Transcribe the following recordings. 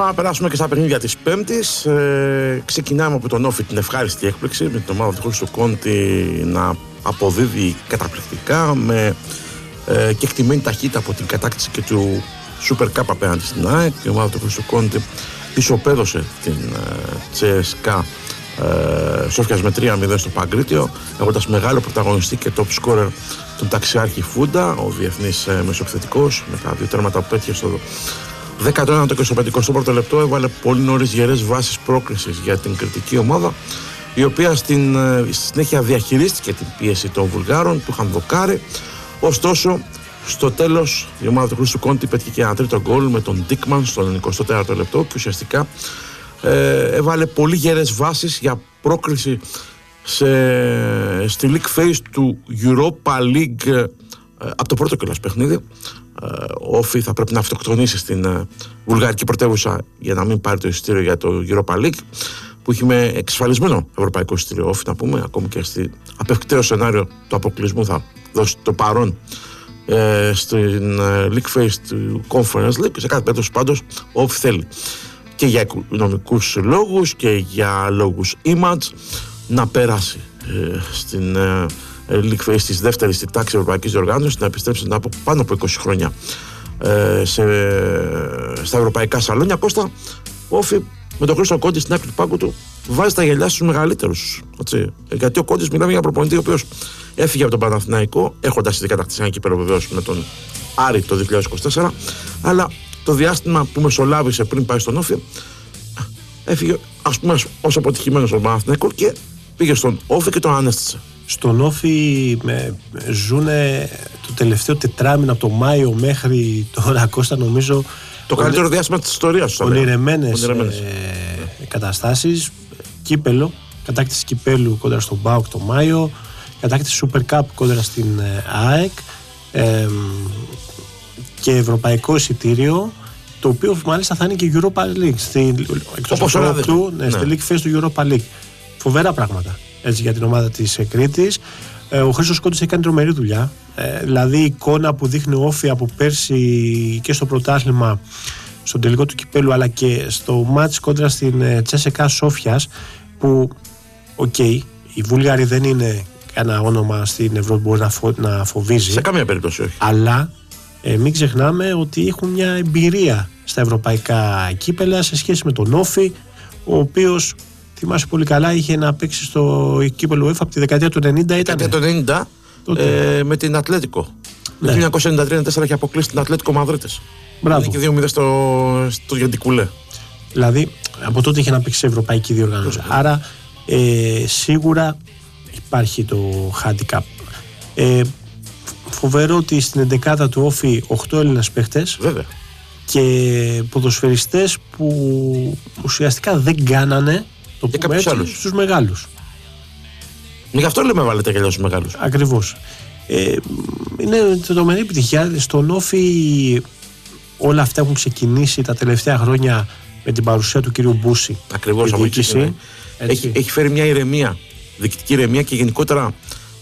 να περάσουμε και στα παιχνίδια της Πέμπτης. Ξεκινάμε από τον Όφη, την ευχάριστη έκπληξη, με την ομάδα του Χρήστου Κόντι να αποδίδει καταπληκτικά με κεκτημένη ταχύτητα από την κατάκτηση και του Super Cup απέναντι στην ΑΕΚ. Η ομάδα του Χρήστου Κόντι ισοπαίδωσε την CSKA Σόφιας με 3-0 στο Παγκρίτιο, έχοντας μεγάλο πρωταγωνιστή και top scorer τον ταξιάρχη Φούντα, ο διεθνής μεσοεπιθετικός, με τα δύο τέρματα που πέτυχε στο 19ο και στο 51ο λεπτό. Έβαλε πολύ νωρίς γερές βάσεις πρόκρισης για την κριτική ομάδα, η οποία στη συνέχεια διαχειρίστηκε την πίεση των Βουλγάρων, του είχαν δοκάρει. Ωστόσο, στο τέλος η ομάδα του Χρήστου Κόντι πέτυχε και ένα τρίτο γκολ με τον Ντίκμαν στον 24ο λεπτό και ουσιαστικά έβαλε πολύ γερές βάσεις για πρόκριση στη league phase του Europa League από το πρώτο κιόλας παιχνίδι. Ο Όφη θα πρέπει να αυτοκτονήσει στην βουλγαρική πρωτεύουσα για να μην πάρει το εισιτήριο για το Europa League, που έχει με εξασφαλισμένο ευρωπαϊκό εισιτήριο. Όφη, να πούμε, ακόμη και στη απευκταίο σενάριο του αποκλεισμού θα δώσει το παρόν στην league phase του Conference League. Σε κάθε περίπτωση πάντως ο Όφη θέλει και για οικονομικούς λόγους και για λόγους image να περάσει στην league phase της δεύτερης στη τάξη ευρωπαϊκής διοργάνωσης, να επιστρέψει από πάνω από 20 χρόνια στα ευρωπαϊκά σαλόνια. Κώστα, ο Όφη με τον Χρήστο Κόντι στην άκρη του πάγκου του βάζει τα γυαλιά στους μεγαλύτερους, γιατί ο Κόντις μιλάμε για προπονητή ο οποίος έφυγε από τον Παναθηναϊκό, έχοντας ήδη κατακτήσει ένα κύπελλο βεβαίως με τον Άρη το 2024, αλλά το διάστημα που μεσολάβησε πριν πάει στον Όφη, έφυγε ας πούμε ως αποτυχημένος στον Παναθηναϊκό και πήγε στον Όφη και τον ανέστησε. Στον Όφη ζουνε το τελευταίο τετράμινο από το Μάιο μέχρι τώρα, Κώστα, νομίζω το καλύτερο διάστημα της ιστορίας του. Ονειρεμένες καταστάσεις. Κύπελλο, κατάκτηση κυπέλλου κόντρα στον ΠΑΟΚ το Μάιο, κατάκτηση Super Cup κόντρα στην ΑΕΚ, και ευρωπαϊκό εισιτήριο, το οποίο μάλιστα θα είναι και Europa League εκτός αυτού, στη League Phase του Europa League. Φοβερά πράγματα έτσι, για την ομάδα της Κρήτης. Ο Χρήστος Κόντις έχει κάνει τρομερή δουλειά. Δηλαδή η εικόνα που δείχνει ο Όφη από πέρσι και στο πρωτάθλημα, στον τελικό του κυπέλου, αλλά και στο μάτς κόντρα στην CSKA Σόφιας, που οι Βούλγαροι δεν είναι ένα όνομα στην Ευρώπη που μπορεί να φοβίζει. Σε καμία περίπτωση όχι. Αλλά μην ξεχνάμε ότι έχουν μια εμπειρία στα ευρωπαϊκά κύπελα σε σχέση με τον Όφη, ο οποίος, θυμάσαι πολύ καλά, είχε να παίξει στο κύπελο UEFA από τη δεκαετία του 90. Δεκαετία του 90 με την Ατλέτικο. Το 1993-94 είχε αποκλείσει την Ατλέτικο Μαδρίτης. Μπράβο. Και 2-0 στο Γεντικουλέ. Δηλαδή από τότε είχε να παίξει σε ευρωπαϊκή διοργάνωση. Άρα σίγουρα υπάρχει το handicap. Φοβερό ότι στην 11η του Όφη 8 Έλληνες παίχτες. Βέβαια. Και ποδοσφαιριστές που ουσιαστικά δεν κάνανε το πούμε έτσι στους μεγάλους. Γι' αυτό λέμε βάλετε γυαλιά στους μεγάλους. Ακριβώς. Είναι τρομερή επιτυχία. Στον Όφη όλα αυτά έχουν ξεκινήσει τα τελευταία χρόνια με την παρουσία του κυρίου Μπούση. Ακριβώς, από εκεί έχει φέρει μια ηρεμία, διοικητική ηρεμία και γενικότερα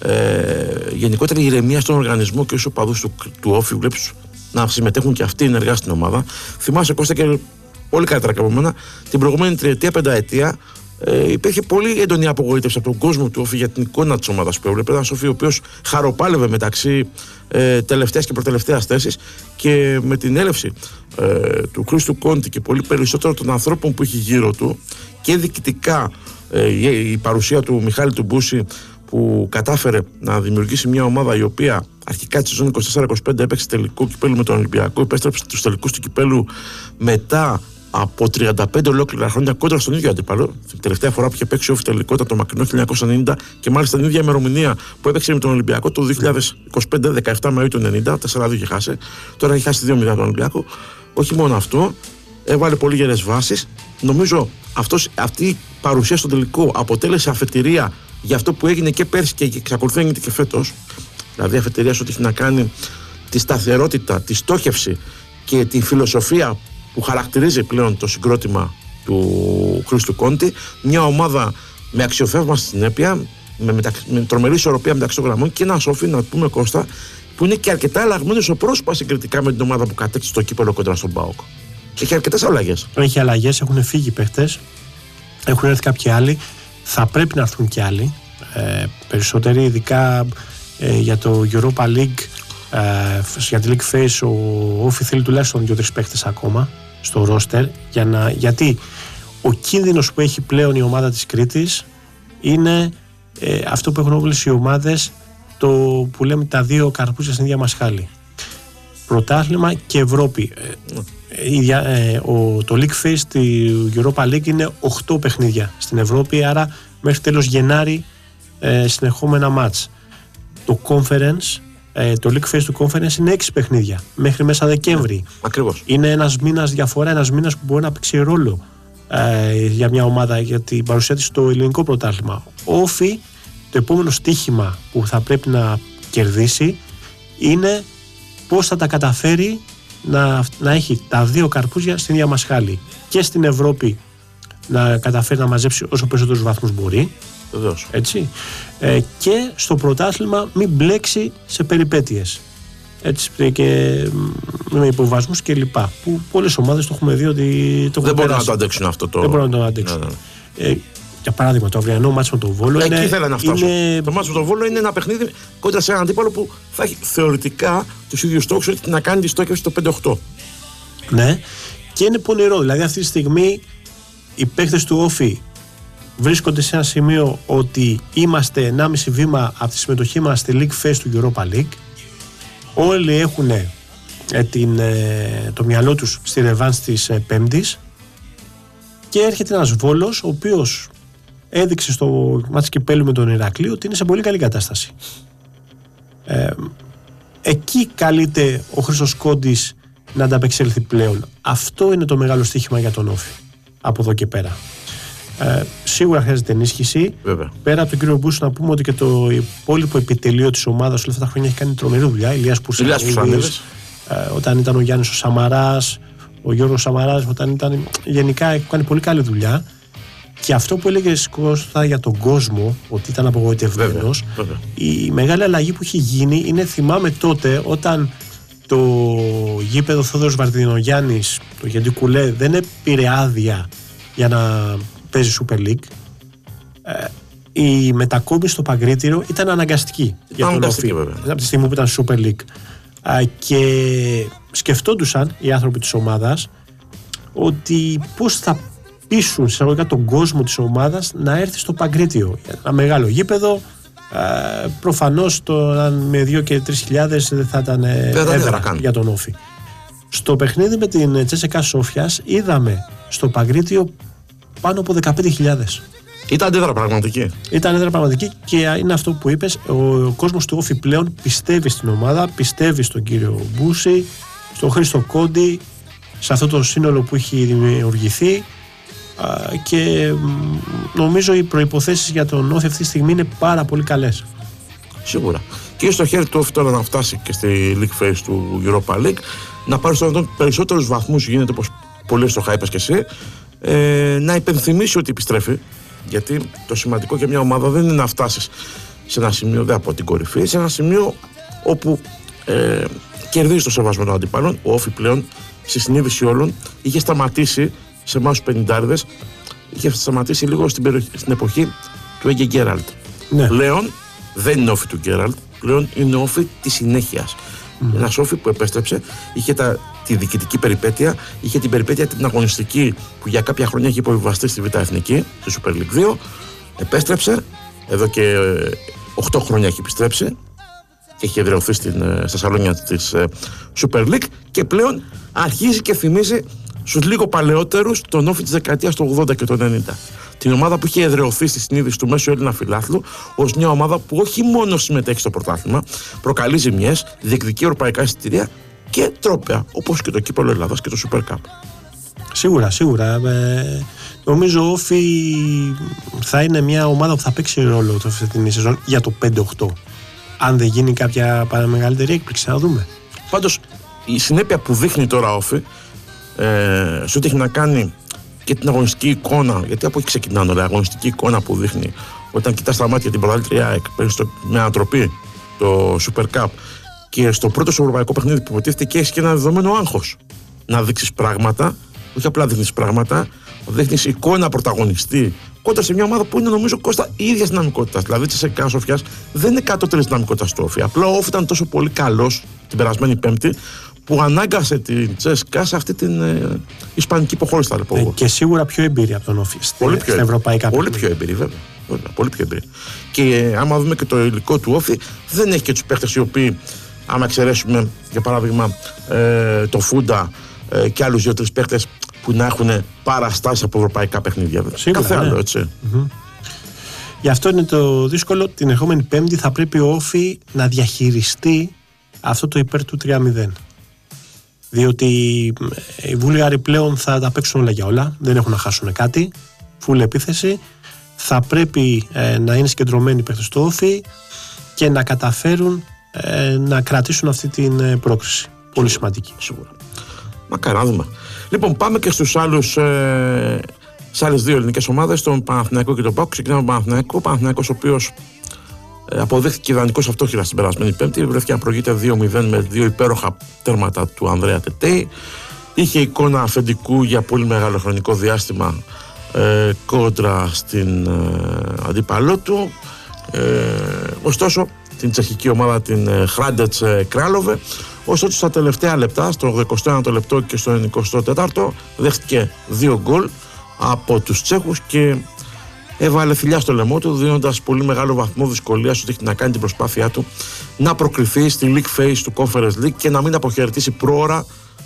ηρεμία στον οργανισμό και στους οπαδούς του Όφη. Βλέπεις να συμμετέχουν και αυτοί ενεργά στην ομάδα. Θυμάσαι, Κώστα, και πολύ καλύτερα από μένα, την προηγούμενη τριετία, πενταετία υπήρχε πολύ έντονη απογοήτευση από τον κόσμο του Όφη για την εικόνα της ομάδας που έβλεπε. Ένας Όφη ο οποίος χαροπάλευε μεταξύ τελευταίας και προτελευταίας θέσης, και με την έλευση του Χρήστου Κόντι και πολύ περισσότερο των ανθρώπων που έχει γύρω του και διοικητικά η παρουσία του Μιχάλη του Μπούση, που κατάφερε να δημιουργήσει μια ομάδα η οποία αρχικά τη σεζόν 24-25 έπαιξε τελικό κυπέλλου με τον Ολυμπιακό, επέστρεψε στους τελικούς του κυπέλλου μετά από 35 ολόκληρα χρόνια κόντρα στον ίδιο αντίπαλο. Την τελευταία φορά που είχε παίξει ο Όφη τελικό ήταν το μακρινό 1990, και μάλιστα την ίδια ημερομηνία που έπαιξε με τον Ολυμπιακό το 2025, 17 Μαΐου του 90, 4-2 είχε χάσει. Τώρα έχει χάσει 2-0 τον Ολυμπιακό. Όχι μόνο αυτό, έβαλε πολύ γερές βάσεις. Νομίζω αυτή η παρουσία στο τελικό αποτέλεσε αφετηρία για αυτό που έγινε και πέρσι και εξακολουθεί να γίνεται και φέτος. Δηλαδή αφετηρία σε ό,τι έχει να κάνει τη σταθερότητα, τη στόχευση και τη φιλοσοφία που χαρακτηρίζει πλέον το συγκρότημα του Χρήστου Κόντι. Μια ομάδα με αξιοθαύμαστη συνέπεια, με τρομερή ισορροπία μεταξύ των γραμμών, και ένα Όφη, να πούμε, Κώστα, που είναι και αρκετά αλλαγμένο ο πρόσωπα συγκριτικά με την ομάδα που κατέκτησε το κύπελλο κοντά στον ΠΑΟΚ. Έχει αρκετές αλλαγές. Έχει αλλαγές, έχουν φύγει παίχτες, έχουν έρθει κάποιοι άλλοι. Θα πρέπει να έρθουν κι άλλοι. Περισσότεροι, ειδικά για το Europa League, για τη League Phase, ο Όφη θέλει τουλάχιστον 2-3 παίχτες ακόμα στο ρόστερ. Γιατί ο κίνδυνος που έχει πλέον η ομάδα της Κρήτης είναι αυτό που έχουν όλες οι ομάδες, το που λέμε τα δύο καρπούζια στην ίδια μασχάλη. Πρωτάθλημα και Ευρώπη. Το League Phase του Europa League είναι 8 παιχνίδια στην Ευρώπη, άρα μέχρι τέλος Γενάρη συνεχόμενα μάτς. Το Conference, το League Phase του Conference είναι 6 παιχνίδια μέχρι μέσα Δεκέμβρη. Ακριβώς. Είναι ένας μήνας διαφορά, ένας μήνας που μπορεί να παίξει ρόλο για μια ομάδα για την παρουσία της στο ελληνικό πρωτάθλημα. Όφι, το επόμενο στοίχημα που θα πρέπει να κερδίσει είναι πώς θα τα καταφέρει να έχει τα δύο καρπούζια στην ίδια μασχάλη. Και στην Ευρώπη να καταφέρει να μαζέψει όσο περισσότερους βαθμούς μπορεί. Έτσι. Και στο πρωτάθλημα μην μπλέξει σε περιπέτειες. Έτσι, και με υποβασμούς και λοιπά. Που πολλές ομάδες το έχουμε δει ότι το δεν μπορούν να το αντέξουν αυτό. Δεν μπορούν να το αντέξουν. Για παράδειγμα, το αυριανό μάτς με τον Βόλο εκεί ήθελα να φτάσω. Το μάτς με τον Βόλο είναι ένα παιχνίδι κοντά σε έναν αντίπαλο που θα έχει θεωρητικά τους ίδιους στόχους, ότι να κάνει τη στόχευση το 5-8. Ναι, και είναι πονηρό. Δηλαδή, αυτή τη στιγμή οι παίκτες του Όφη βρίσκονται σε ένα σημείο ότι είμαστε 1,5 βήμα από τη συμμετοχή μας στη League Phase του Europa League. Όλοι έχουν το μυαλό τους στη ρεβάνς της Πέμπτης και έρχεται ένας Βόλος ο οποίος έδειξε στο μάτς κυπέλλου με τον Ηρακλή ότι είναι σε πολύ καλή κατάσταση. Εκεί καλείται ο Χρήστος Κόντης να ανταπεξέλθει πλέον. Αυτό είναι το μεγάλο στοίχημα για τον Όφη από εδώ και πέρα. Σίγουρα χρειάζεται ενίσχυση. Βέβαια. Πέρα από τον κύριο Μπούσου, να πούμε ότι και το υπόλοιπο επιτελείο της ομάδας όλα αυτά τα χρόνια έχει κάνει τρομερή δουλειά. Ηλίας Πουρσανίδης, όταν ήταν ο Γιάννης ο Σαμαράς, ο Γιώργος Σαμαράς, όταν ήταν. Γενικά έχει κάνει πολύ καλή δουλειά. Και αυτό που έλεγε Κώστα για τον κόσμο, ότι ήταν απογοητευμένος, η μεγάλη αλλαγή που έχει γίνει είναι, θυμάμαι τότε, όταν το γήπεδο Θόδωρος Βαρδινογιάννης, το Γεντή Κουλέ, δεν πήρε άδεια για να παίζει Super League. Η μετακόμιση στο Παγκρίτηρο ήταν αναγκαστική για τον Όφη από τη στιγμή που ήταν Super League. Και σκεφτόντουσαν οι άνθρωποι της ομάδας ότι πώς θα πείσουν εισαγωγικά τον κόσμο της ομάδας να έρθει στο Παγκρίτιο. Ένα μεγάλο γήπεδο, προφανώς με 2 και 3 χιλιάδες δεν θα ήταν έδρα για τον Όφη. Στο παιχνίδι με την Τσέσεκα Σόφιας είδαμε στο Παγκρίτιο πάνω από 15.000. Ήταν έδρα πραγματική. Ήταν έδρα πραγματική και είναι αυτό που είπες. Ο κόσμος του Όφη πλέον πιστεύει στην ομάδα, πιστεύει στον κύριο Μπούση, στον Χρήστο Κόντι, σε αυτό το σύνολο που έχει δημιουργηθεί, και νομίζω οι προϋποθέσεις για τον Όφη αυτή τη στιγμή είναι πάρα πολύ καλές. Σίγουρα. Και στο χέρι του Όφη τώρα να φτάσει και στη League Phase του Europa League, να πάρει στον περισσότερους βαθμούς, γίνεται, όπως πολύ στο είπες και εσύ, να υπενθυμίσει ότι επιστρέφει. Γιατί το σημαντικό για μια ομάδα δεν είναι να φτάσεις σε ένα σημείο, δεν από την κορυφή, σε ένα σημείο όπου κερδίζει το σεβασμό των αντιπάλων. Ο Όφη πλέον στη συνείδηση όλων είχε σταματήσει, σε εμάς τους 50'ριδες, είχε σταματήσει λίγο στην εποχή του Έγκε Γκέραλτ. Ναι. Πλέον δεν είναι Όφη του Γκέραλτ, πλέον είναι Όφη της συνέχειας. Ένας Όφη που επέστρεψε, είχε τη διοικητική περιπέτεια, είχε την περιπέτεια την αγωνιστική που για κάποια χρόνια είχε υποβιβαστεί στη Β' Εθνική, στη Super League 2. Επέστρεψε, εδώ και 8 χρόνια έχει επιστρέψει και έχει εδραιωθεί στα σαλόνια της Super League και πλέον αρχίζει και θυμίζει στους λίγο παλαιότερους τον Όφη της δεκαετίας του 80 και του 90. Την ομάδα που είχε εδραιωθεί στη συνείδηση του μέσου Έλληνα φιλάθλου ως μια ομάδα που όχι μόνο συμμετέχει στο πρωτάθλημα, προκαλεί ζημιές, διεκδικεί ευρωπαϊκά εισιτήρια και τρόπαια, όπως και το Κύπελλο Ελλάδας και το Super Cup. Σίγουρα. Νομίζω ο Όφη θα είναι μια ομάδα που θα παίξει ρόλο αυτή την σεζόν για το 5-8. Αν δεν γίνει κάποια παραμεγαλύτερη έκπληξη, να δούμε. Πάντως, η συνέπεια που δείχνει τώρα ο Όφη, σε ό,τι έχει να κάνει και την αγωνιστική εικόνα, γιατί από εκεί ξεκινάνε όλα, η αγωνιστική εικόνα που δείχνει όταν κοιτάς στα μάτια την πρωταθλήτρια ΑΕΚ, παίρνει με ανατροπή το Super Cup και στο πρώτο σου ευρωπαϊκό παιχνίδι που υποτίθεται και έχει και ένα δεδομένο άγχος να δείξεις πράγματα, όχι απλά δείχνεις πράγματα, δείχνεις εικόνα πρωταγωνιστή κόντρα σε μια ομάδα που είναι νομίζω Κώστα η ίδια δυναμικότητα. Δηλαδή τη ΣΚΑ Σοφιάς δεν είναι κατώτερη δυναμικότητα στο Όφι. Απλά ο Όφι ήταν τόσο πολύ καλός την περασμένη Πέμπτη που ανάγκασε την ΣΚΑ σε αυτή την ισπανική υποχώρηση, θα λέω. Και σίγουρα πιο εμπειρία από τον Όφι στα ευρωπαϊκά παιχνίδια. Πολύ πιο εμπειρία, βέβαια. Πολύ πιο εμπειρία. Και άμα δούμε και το υλικό του Όφι, δεν έχει και τους παίχτες οι οποίοι, άμα εξαιρέσουμε για παράδειγμα το Φούντα και άλλους 2-3 παίχτες που να έχουν παραστάσει από ευρωπαϊκά παιχνίδια. Κάθε άλλο, έτσι. Γι' αυτό είναι το δύσκολο. Την ερχόμενη Πέμπτη θα πρέπει ο Όφι να διαχειριστεί αυτό το υπέρ του 3-0. Διότι οι Βούλγαροι πλέον θα τα παίξουν όλα για όλα. Δεν έχουν να χάσουν κάτι. Φουλ επίθεση. Θα πρέπει να είναι συγκεντρωμένοι παίχτες στο Όφι και να καταφέρουν να κρατήσουν αυτή την πρόκριση. Πολύ σημαντική. Σίγουρα. Μακάρι να δούμε. Λοιπόν, πάμε και στους άλλους, σε άλλες δύο ελληνικές ομάδες, τον Παναθηναϊκό και τον ΠΑΟΚ. Ξεκινάμε με τον Παναθηναϊκό. Ο Παναθηναϊκός, ο οποίος αποδείχθηκε ιδανικός αυτόχειρα στην περασμένη Πέμπτη. Βρέθηκε να προηγείται 2-0 με δύο υπέροχα τέρματα του Ανδρέα Τετέι. Είχε εικόνα αφεντικού για πολύ μεγάλο χρονικό διάστημα κόντρα στην αντίπαλό του. Ωστόσο, την τσεχική ομάδα, την Χράντετς Κράλοβε, ωστόσο στα τελευταία λεπτά, στο 21ο λεπτό και στο 24ο, δέχτηκε 2 γκολ από τους Τσέχους και έβαλε θηλιά στο λαιμό του, δίνοντας πολύ μεγάλο βαθμό δυσκολίας ότι έχει να κάνει την προσπάθειά του να προκριθεί στη League Phase του Conference League και να μην αποχαιρετήσει πρόωρα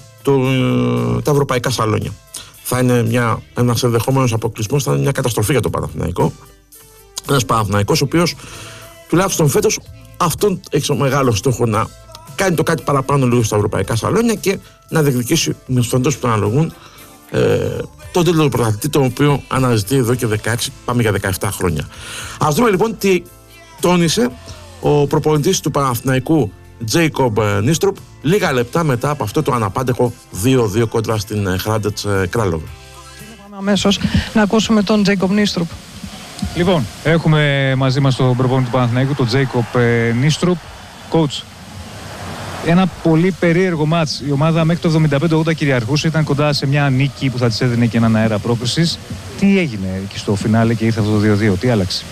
τα ευρωπαϊκά σαλόνια. Θα είναι ένας ενδεχόμενος αποκλεισμός, θα είναι μια καταστροφή για τον Παναθηναϊκό. Ένας Παναθηναϊκός ο οποίος τουλάχιστον φέτος αυτόν έχει το μεγάλο στόχο να κάνει το κάτι παραπάνω λίγο στα ευρωπαϊκά σαλόνια και να διεκδικήσει με τους φαντός που τον αναλογούν τον τίτλο του πρωταθλητή, τον οποίο αναζητεί εδώ και 16, πάμε για 17 χρόνια. Ας δούμε λοιπόν τι τόνισε ο προπονητής του Παναθηναϊκού Τζέικομπ Νίστρουπ λίγα λεπτά μετά από αυτό το αναπάντεχο 2-2 κόντρα στην Χράντετς Κράλοβε. Αμέσως να ακούσουμε τον Τζέικομπ Νίστρουπ. Λοιπόν, έχουμε μαζί μας τον προπονητή του Παναθηναϊκού, τον Τζέικομπ Νίστρουπ. Coach, ένα πολύ περίεργο μάτς. Η ομάδα μέχρι το 75-80 κυριαρχούσε, ήταν κοντά σε μια νίκη που θα της έδινε και έναν αέρα πρόκρισης. Τι έγινε εκεί στο φινάλε και ήρθε αυτό το 2-2, τι άλλαξε?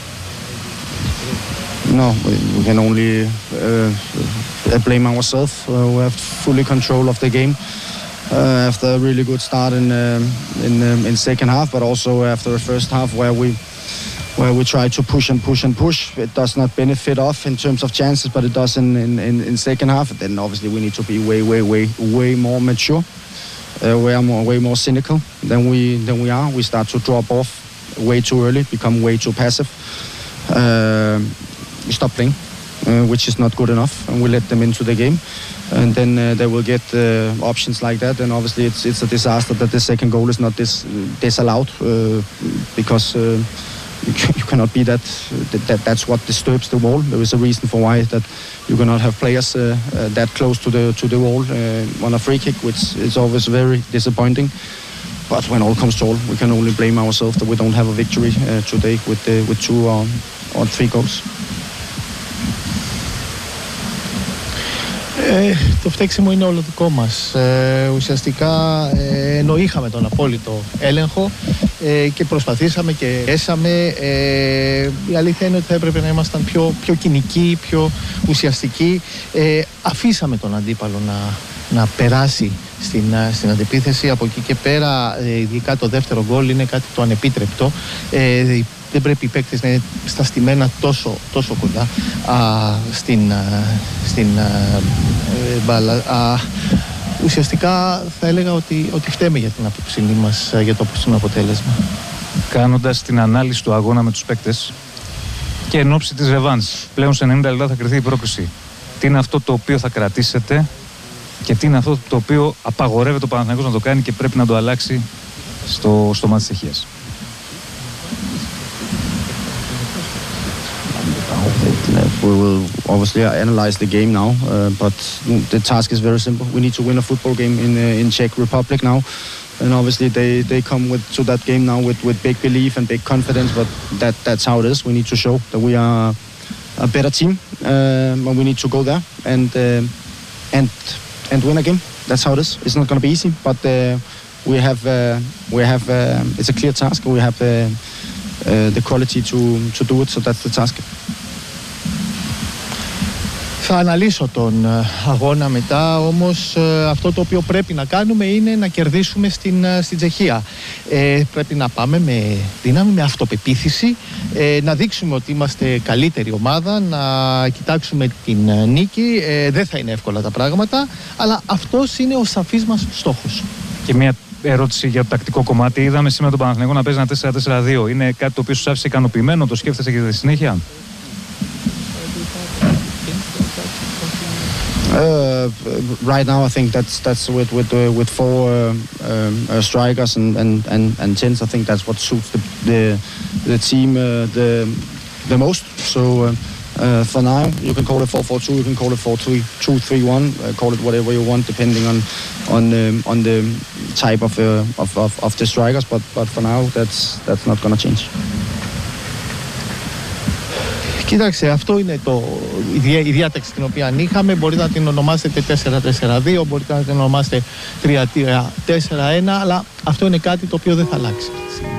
No, we can only blame ourselves. We have fully control of the game after a really good start in second half, but also after the first half where we try to push and push and push. It does not benefit us in terms of chances, but it does in second half. Then obviously we need to be way more mature, way more cynical than we are. We start to drop off way too early, become way too passive. We stop playing, which is not good enough, and we let them into the game. And then they will get options like that, and obviously it's a disaster that the second goal is not disallowed because you cannot be that's what disturbs the wall. There is a reason for why that you cannot have players that close to the wall on a free kick, which is always very disappointing. But when all comes to all, we can only blame ourselves that we don't have a victory today with 2 or 3 goals. Το φταίξιμο είναι όλο δικό μας. Ουσιαστικά ενώ είχαμε τον απόλυτο έλεγχο και προσπαθήσαμε και έσαμε, η αλήθεια είναι ότι θα έπρεπε να ήμασταν πιο κοινικοί, πιο ουσιαστικοί. Αφήσαμε τον αντίπαλο να περάσει στην αντεπίθεση. Από εκεί και πέρα, ειδικά το δεύτερο γκολ είναι κάτι το ανεπίτρεπτο. Δεν πρέπει οι παίκτες να είναι στα στημένα τόσο κοντά στην μπάλα. Ουσιαστικά θα έλεγα ότι φταίμε για την απόψινή μας, για το απόψινο αποτέλεσμα. Κάνοντας την ανάλυση του αγώνα με τους παίκτες και εν ώψη της ρεβάνς, πλέον σε 90 λεπτά θα κριθεί η πρόκριση. Τι είναι αυτό το οποίο θα κρατήσετε και τι είναι αυτό το οποίο απαγορεύεται ο Παναθηναϊκός να το κάνει και πρέπει να το αλλάξει στο μάτς της Τσεχίας? We will obviously analyze the game now, but the task is very simple. We need to win a football game in Czech Republic now, and obviously they come to that game now with big belief and big confidence. But that's how it is. We need to show that we are a better team, and we need to go there and win a game. That's how it is. It's not going to be easy, but we have it's a clear task. We have the quality to do it, so that's the task. Θα αναλύσω τον αγώνα μετά, όμως αυτό το οποίο πρέπει να κάνουμε είναι να κερδίσουμε στην Τσεχία. Πρέπει να πάμε με δύναμη, με αυτοπεποίθηση, να δείξουμε ότι είμαστε καλύτερη ομάδα, να κοιτάξουμε την νίκη. Δεν θα είναι εύκολα τα πράγματα, αλλά αυτός είναι ο σαφής μας στόχος. Και μια ερώτηση για το τακτικό κομμάτι. Είδαμε σήμερα τον Παναθηναϊκό να παίζει ένα 4-4-2. Είναι κάτι το οποίο σου άφησε ικανοποιημένο, το σκέφτεσαι και στη συνέχεια? Right now, I think that's with four strikers and tens. I think that's what suits the team the most. So for now, you can call it 4-4-2, you can call it 4-2-3-1, call it whatever you want, depending on the type of the strikers. But for now, that's not going to change. Κοίταξε, αυτό είναι η διάταξη την οποία είχαμε. Μπορείτε να την ονομάσετε 4-4-2, μπορείτε να την ονομάσετε 3-4-1, αλλά αυτό είναι κάτι το οποίο δεν θα αλλάξει.